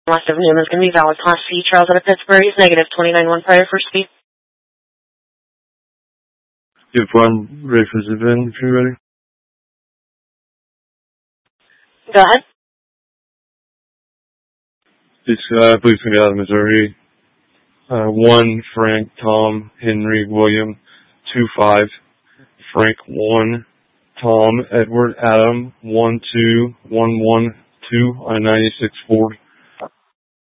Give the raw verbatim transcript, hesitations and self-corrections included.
Last of Newman is going to be valid. Class C, Charles out of Pittsburgh is negative twenty-nine one prior for speed. Good, I'm ready for zip in if you're ready. Go ahead. It's, uh, I believe it's going to be out of Missouri. Uh, one, Frank, Tom, Henry, William. Two, five, Frank, one, Tom, Edward, Adam. One, two, one, one, two, on ninety-six Ford.